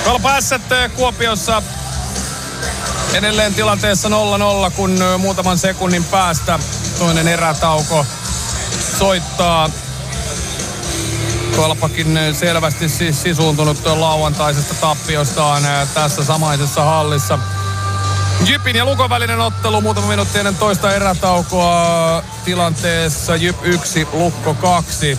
Kalpa Ässät Kuopiossa edelleen tilanteessa 0-0, kun muutaman sekunnin päästä toinen erätauko soittaa. Kalpakin selvästi siis sisuuntunut lauantaisesta tappiostaan tässä samaisessa hallissa. Jypin ja Lukon välinen ottelu muutama minuutti ennen toista erätaukoa tilanteessa Jyp 1, Lukko 2.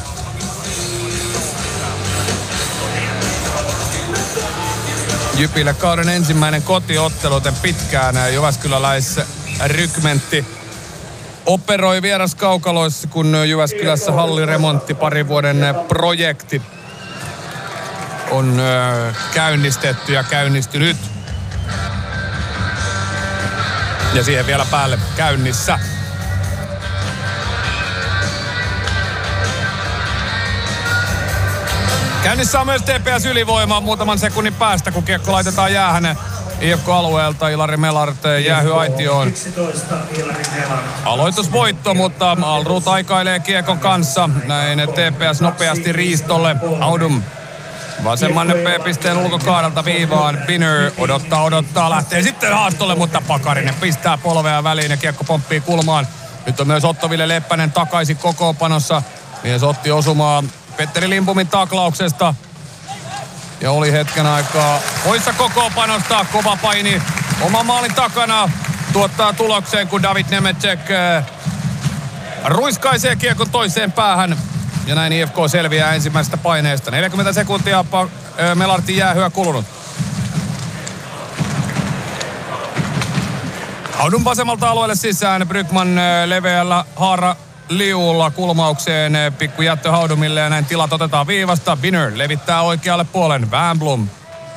Jypille kauden ensimmäinen kotiottelu, joten pitkään jyväskyläläisrykmentti operoi vieraskaukaloissa, kun Jyväskylässä halliremontti parin vuoden projekti on käynnistetty ja käynnistynyt. Ja siihen vielä päälle käynnissä. Käynnissä on myös TPS Ylivoima muutaman sekunnin päästä, kun kiekko laitetaan jäähän IFK-alueelta. Ilari Melart jäähyaitioon. Aloitusvoitto, mutta Alrut aikailee kiekon kanssa. Näin TPS nopeasti riistolle. Audum vasemman P-pisteen ulkokaaralta viivaan. Binner odottaa, lähtee sitten haastolle, mutta Pakarinen pistää polvea väliin ja kiekko pomppii kulmaan. Nyt on myös Otto-Ville Leppänen takaisin kokoonpanossa. Mies otti osumaa Petteri Limpumin taklauksesta ja oli hetken aikaa poissa kokoonpanosta. Kova paini oman maalin takana tuottaa tulokseen, kun David Nemecek ruiskaisee kiekon toiseen päähän. Ja näin IFK selviää ensimmäisestä paineesta. 40 sekuntia Melartin jäähyä kulunut. Audun vasemmalta alueelle sisään. Brygman leveällä haara liuulla kulmaukseen. Pikku jättö Haudumille ja näin tilat otetaan viivasta. Binner levittää oikealle puolen. Wernbloom.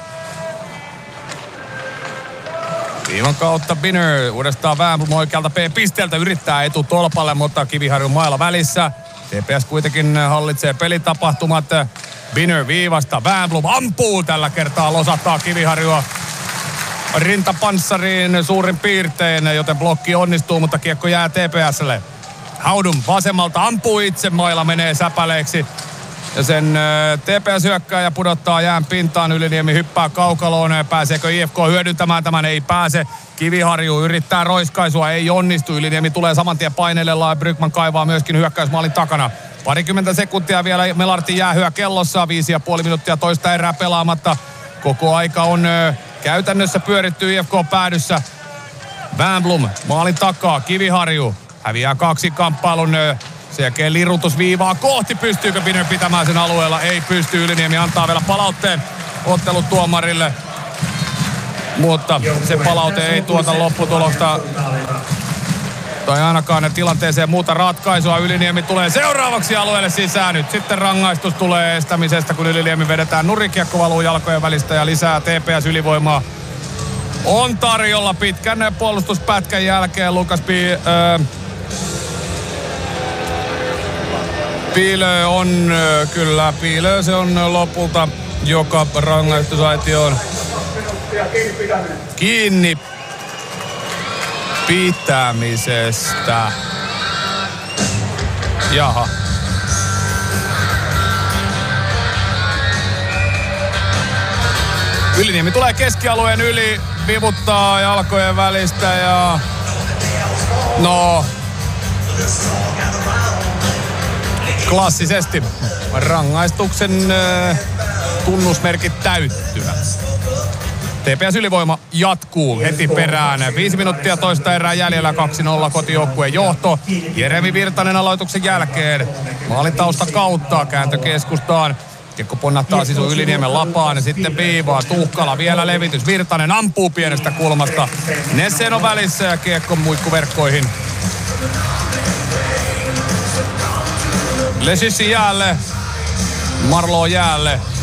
Viivan kautta Binner. Uudestaan Wernbloom oikealta P-pisteeltä yrittää etutolpalle, mutta Kiviharjun mailla välissä. TPS kuitenkin hallitsee pelitapahtumat. Binner viivasta. Wernbloom ampuu tällä kertaa. Losattaa Kiviharjua rintapanssariin suurin piirtein, joten blokki onnistuu, mutta kiekko jää TPSlle. Haudum vasemmalta ampuu itse, maila menee säpäleeksi. Ja sen TPS-hyökkääjä pudottaa jään pintaan. Yliniemi hyppää kaukaloon. Pääseekö IFK hyödyntämään tämän? Ei pääse. Kiviharju yrittää roiskaisua, ei onnistu. Yliniemi tulee saman tien paineilleen. Brygman kaivaa myöskin hyökkäysmaalin takana. Parikymmentä sekuntia vielä Melartin jäähyä kellossa. 5,5 minuuttia toista erää pelaamatta. Koko aika on käytännössä pyöritty IFK-päädyssä. Wernbloom maalin takaa. Kiviharju häviää kamppailun. Sen jälkeen lirutusviivaa kohti. Pystyykö Binner pitämään sen alueella? Ei pysty. Yliniemi antaa vielä palautteen ottelutuomarille. Mutta se palaute ei tuota lopputulosta. Tai ainakaan tilanteeseen muuta ratkaisua. Yliniemi tulee seuraavaksi alueelle sisään. Nyt sitten rangaistus tulee estämisestä, kun Yliniemi vedetään nurin. Kiekko valuu jalkojen välistä ja lisää TPS Ylivoimaa. On tarjolla pitkän puolustuspätkän jälkeen. Lukas Piilö on kyllä. Piilö se on lopulta, joka rangaistusaitioon kiinni pitämisestä. Jaha. Yliniemi tulee keskialueen yli, vivuttaa jalkojen välistä ja no klassisesti rangaistuksen tunnusmerkit täyttyvät. TPS Ylivoima jatkuu heti perään. 5 minuuttia toista erää jäljellä, 2-0 kotijoukkueen johto. Jeremi Virtanen aloituksen jälkeen maalintausta kautta kääntö keskustaan. Kiekko ponnahtaa sisu Yliniemen lapaan ja sitten viivaa. Tuhkala vielä levitys. Virtanen ampuu pienestä kulmasta. Nessen on välissä ja kiekko muikkuverkkoihin. Lesissi jäälle. Marlo jäälle.